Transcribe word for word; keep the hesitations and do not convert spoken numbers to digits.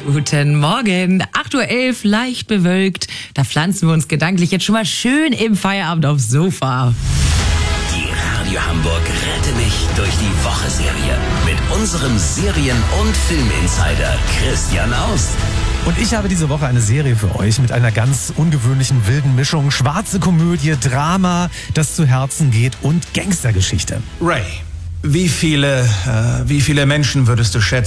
Guten Morgen, acht Uhr elf, leicht bewölkt. Da pflanzen wir uns gedanklich jetzt schon mal schön im Feierabend aufs Sofa. Die Radio Hamburg Rette mich durch die Woche-Serie mit unserem Serien- und Filminsider Christian Aust. Und ich habe diese Woche eine Serie für euch mit einer ganz ungewöhnlichen wilden Mischung. Schwarze Komödie, Drama, das zu Herzen geht und Gangstergeschichte. Ray, wie viele, äh, wie viele Menschen würdest du schätzen,